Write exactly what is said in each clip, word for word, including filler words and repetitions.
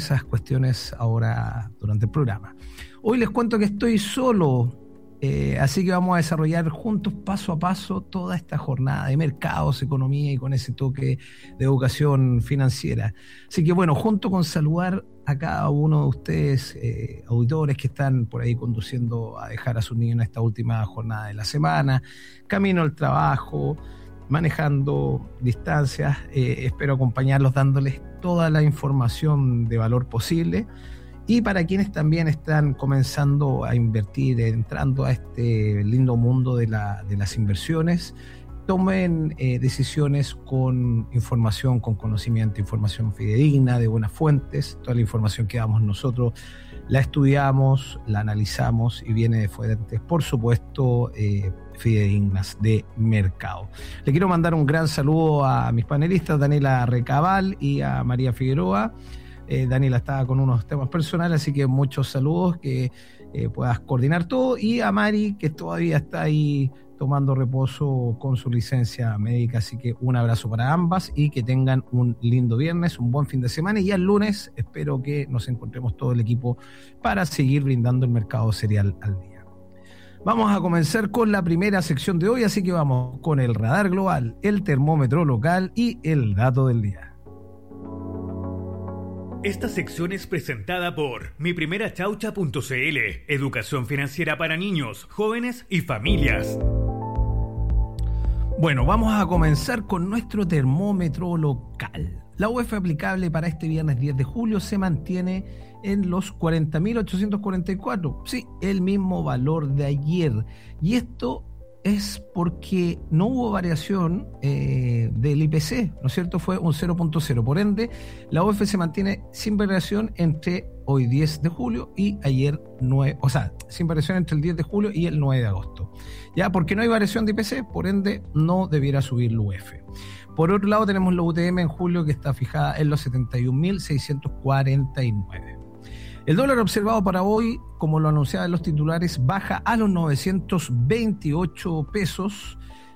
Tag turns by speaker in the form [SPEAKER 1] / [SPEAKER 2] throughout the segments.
[SPEAKER 1] esas cuestiones ahora durante el programa. Hoy les cuento que estoy solo, eh, así que vamos a desarrollar juntos paso a paso toda esta jornada de mercados, economía y con ese toque de educación financiera. Así que bueno, junto con saludar a cada uno de ustedes, eh, auditores que están por ahí conduciendo a dejar a sus niños en esta última jornada de la semana, camino al trabajo, manejando distancias, eh, espero acompañarlos dándoles toda la información de valor posible. Y para quienes también están comenzando a invertir, entrando a este lindo mundo de, la, de las inversiones, tomen eh, decisiones con información, con conocimiento, información fidedigna, de buenas fuentes. Toda la información que damos nosotros la estudiamos, la analizamos y viene de fuentes, por supuesto, eh, fidedignas de mercado. Le quiero mandar un gran saludo a mis panelistas, Daniela Recabal y a María Figueroa. Eh, Daniela estaba con unos temas personales, así que muchos saludos, que eh, puedas coordinar todo. Y a Mari, que todavía está ahí tomando reposo con su licencia médica, así que un abrazo para ambas y que tengan un lindo viernes, un buen fin de semana, y ya el lunes espero que nos encontremos todo el equipo para seguir brindando el mercado cereal al día. Vamos a comenzar con la primera sección de hoy, así que vamos con el radar global, el termómetro local y el dato del día.
[SPEAKER 2] Esta sección es presentada por mi primera chaucha punto c l, educación financiera para niños, jóvenes y familias.
[SPEAKER 1] Bueno, vamos a comenzar con nuestro termómetro local. La U E F aplicable para este viernes diez de julio se mantiene en los cuarenta mil ochocientos cuarenta y cuatro. Sí, el mismo valor de ayer. Y esto es porque no hubo variación eh, del I P C, ¿no es cierto? Fue un cero punto cero. Por ende, la U E F se mantiene sin variación entre hoy diez de julio y ayer nueve, o sea, sin variación entre el diez de julio y el nueve de agosto. Ya, porque no hay variación de I P C, por ende, no debiera subir la U E F. Por otro lado, tenemos la U T M en julio, que está fijada en los setenta y un mil seiscientos cuarenta y nueve. El dólar observado para hoy, como lo anunciaban los titulares, baja a los novecientos veintiocho pesos,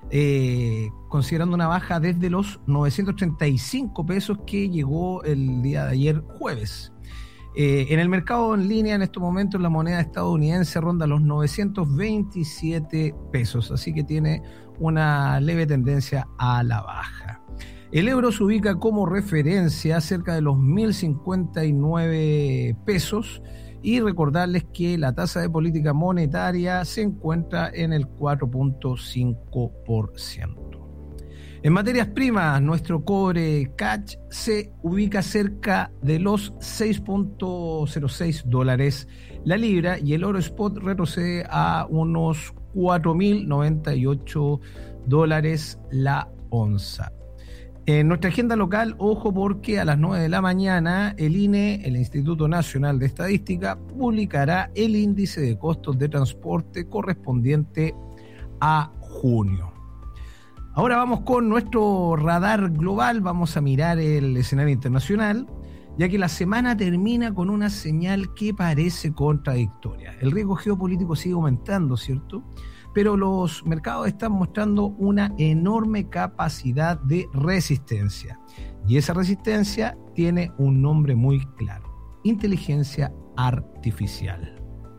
[SPEAKER 1] eh, considerando una baja desde los novecientos treinta y cinco pesos que llegó el día de ayer jueves. Eh, en el mercado en línea, en estos momentos, la moneda estadounidense ronda los novecientos veintisiete pesos, así que tiene una leve tendencia a la baja. El euro se ubica como referencia cerca de los mil cincuenta y nueve pesos, y recordarles que la tasa de política monetaria se encuentra en el cuatro punto cinco por ciento. En materias primas, nuestro cobre cash se ubica cerca de los seis punto cero seis dólares la libra, y el oro spot retrocede a unos cuatro mil noventa y ocho dólares la onza. En nuestra agenda local, ojo, porque a las nueve de la mañana el I N E, el Instituto Nacional de Estadística, publicará el índice de costos de transporte correspondiente a junio. Ahora vamos con nuestro radar global, vamos a mirar el escenario internacional, ya que la semana termina con una señal que parece contradictoria. El riesgo geopolítico sigue aumentando, ¿cierto? Pero los mercados están mostrando una enorme capacidad de resistencia. Y esa resistencia tiene un nombre muy claro: inteligencia artificial.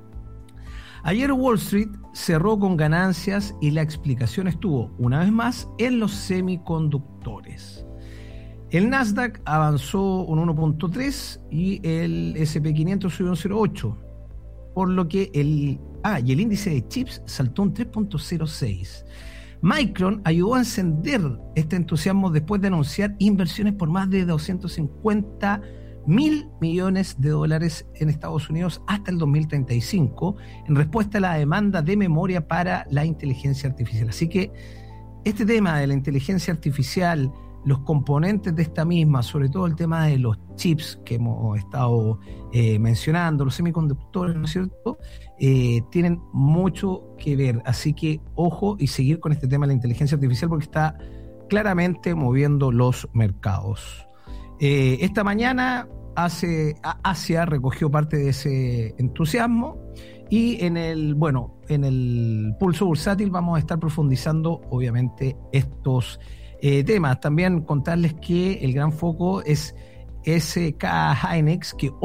[SPEAKER 1] Ayer Wall Street cerró con ganancias y la explicación estuvo, una vez más, en los semiconductores. El Nasdaq avanzó un uno punto tres y el ese and pe quinientos subió un cero punto ocho, por lo que el Ah, y el índice de chips saltó un tres punto cero seis. Micron ayudó a encender este entusiasmo después de anunciar inversiones por más de doscientos cincuenta mil millones de dólares en Estados Unidos hasta el dos mil treinta y cinco, en respuesta a la demanda de memoria para la inteligencia artificial. Así que este tema de la inteligencia artificial, los componentes de esta misma, sobre todo el tema de los chips que hemos estado eh, mencionando, los semiconductores, ¿no es cierto?, eh, tienen mucho que ver. Así que ojo y seguir con este tema de la inteligencia artificial, porque está claramente moviendo los mercados. Eh, esta mañana hace, Asia recogió parte de ese entusiasmo, y en el, bueno, en el pulso bursátil vamos a estar profundizando obviamente estos Eh, temas. También contarles que el gran foco es S K Hynix, que